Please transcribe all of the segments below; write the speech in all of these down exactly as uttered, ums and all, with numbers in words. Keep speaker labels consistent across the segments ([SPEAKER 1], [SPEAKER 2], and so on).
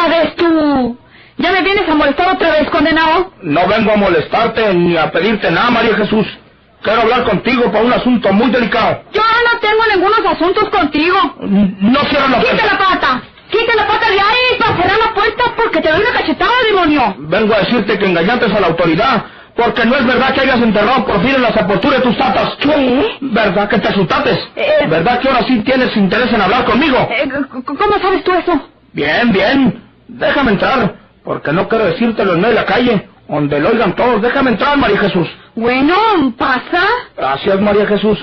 [SPEAKER 1] vez tú? ¿Ya me vienes a molestar otra vez, condenado?
[SPEAKER 2] No vengo a molestarte ni a pedirte nada, María Jesús. Quiero hablar contigo para un asunto muy delicado.
[SPEAKER 1] Yo no tengo ningunos asuntos contigo.
[SPEAKER 2] No cierro la puerta.
[SPEAKER 1] ¡Quita la pata! ¡Quita la pata de ahí para cerrar la puerta porque te doy una cachetada, demonio!
[SPEAKER 2] Vengo a decirte que engañaste a la autoridad, porque no es verdad que hayas enterrado por fin en la sepultura de tus tatas.
[SPEAKER 1] ¿Qué?
[SPEAKER 2] ¿Verdad que te asustaste?
[SPEAKER 1] Eh,
[SPEAKER 2] ¿Verdad que ahora sí tienes interés en hablar conmigo?
[SPEAKER 1] Eh, ¿Cómo sabes tú eso?
[SPEAKER 2] Bien, bien. Déjame entrar, porque no quiero decírtelo en medio de la calle, donde lo oigan todos. Déjame entrar, María Jesús.
[SPEAKER 1] Bueno, ¿pasa?
[SPEAKER 2] Gracias, María Jesús.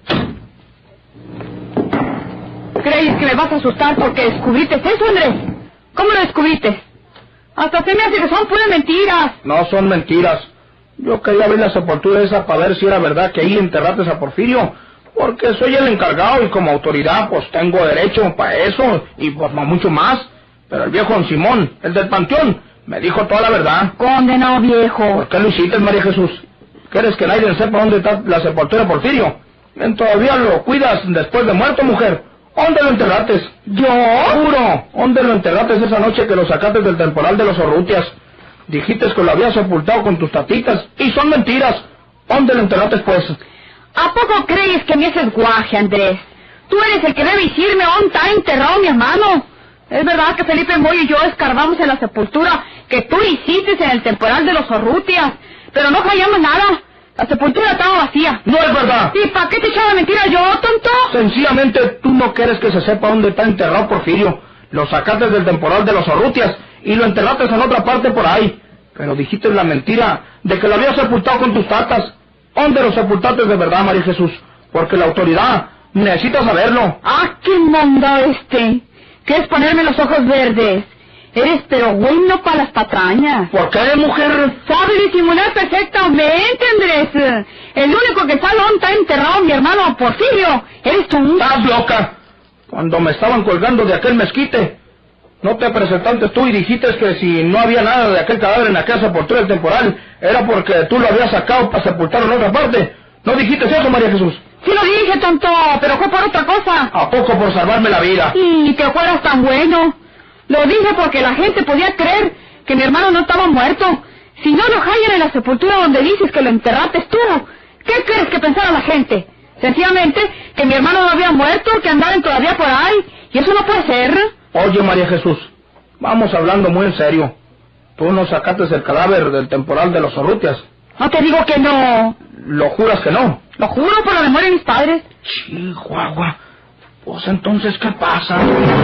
[SPEAKER 1] ¿Crees que me vas a asustar porque descubriste eso, Andrés? ¿Cómo lo descubriste? Hasta se me hace que son puras mentiras.
[SPEAKER 2] No son mentiras. Yo quería ver la sepultura esa para ver si era verdad que ahí enterraste a Porfirio, porque soy el encargado y como autoridad pues tengo derecho para eso y pues para mucho más. Pero el viejo don Simón, el del panteón, me dijo toda la verdad.
[SPEAKER 1] Condenado viejo.
[SPEAKER 2] ¿Por qué lo hiciste, María Jesús? ¿Quieres que nadie sepa dónde está la sepultura de Porfirio? ¿Todavía lo cuidas después de muerto, mujer? ¿Dónde lo enterraste?
[SPEAKER 1] ¿Yo?
[SPEAKER 2] Seguro. ¿Dónde lo enterraste esa noche que lo sacaste del temporal de los Orrutias? Dijiste que lo habías sepultado con tus tatitas, y son mentiras. ¿Dónde lo enterraste, pues?
[SPEAKER 1] ¿A poco crees que me haces guaje, Andrés? Tú eres el que debe decirme dónde está enterrado mi hermano. Es verdad que Felipe Moyo y yo escarbamos en la sepultura que tú hiciste en el temporal de los Orrutias, pero no hallamos nada. La sepultura estaba vacía.
[SPEAKER 2] ¡No es verdad!
[SPEAKER 1] ¿Y para qué te echaba mentira yo, tonto?
[SPEAKER 2] Sencillamente tú no quieres que se sepa dónde está enterrado Porfirio. Lo sacaste del temporal de los Orrutias y lo enterraste en otra parte por ahí. Pero dijiste la mentira de que lo habías sepultado con tus tatas. ¿Dónde lo sepultaste de verdad, María Jesús? Porque la autoridad necesita saberlo.
[SPEAKER 1] ¡Ah, qué mondo este! ¿Quieres ponerme los ojos verdes? Eres pero bueno para las patrañas.
[SPEAKER 2] ¿Por qué, mujer?
[SPEAKER 1] Sabes disimular perfectamente, Andrés. El único que sabe dónde está enterrado mi hermano Porfirio eres tú.
[SPEAKER 2] ¡Estás loca! Cuando me estaban colgando de aquel mezquite, ¿no te presentaste tú y dijiste que si no había nada de aquel cadáver en aquella sepultura del temporal, era porque tú lo habías sacado para sepultarlo en otra parte? ¿No dijiste eso, María Jesús?
[SPEAKER 1] Sí lo dije, tonto, pero fue por otra cosa.
[SPEAKER 2] ¿A poco por salvarme la vida?
[SPEAKER 1] Y que fueras tan bueno. Lo dije porque la gente podía creer que mi hermano no estaba muerto. Si no lo hallan en la sepultura donde dices que lo enterraste tú, ¿qué crees que pensara la gente? Sencillamente que mi hermano no había muerto, que andaban todavía por ahí, y eso no puede ser.
[SPEAKER 2] Oye, María Jesús, vamos hablando muy en serio. ¿Tú no sacaste el cadáver del temporal de los Orrutias?
[SPEAKER 1] No te digo que no.
[SPEAKER 2] ¿Lo juras que no?
[SPEAKER 1] Lo juro por la memoria de mis padres.
[SPEAKER 2] Chihuahua. Pues entonces, ¿qué pasa?